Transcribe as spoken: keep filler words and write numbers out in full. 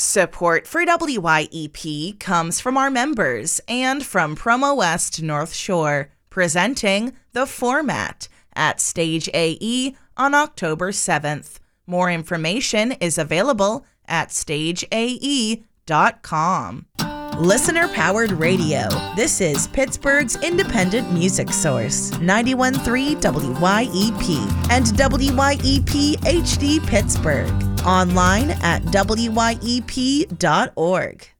Support for W Y E P comes from our members and from Promo West North Shore, presenting The Format at Stage A E on October seventh. More information is available at stage a e dot com. Listener-powered radio. This is Pittsburgh's independent music source, ninety-one point three W Y E P and W Y E P H D Pittsburgh. Online at W Y E P dot org.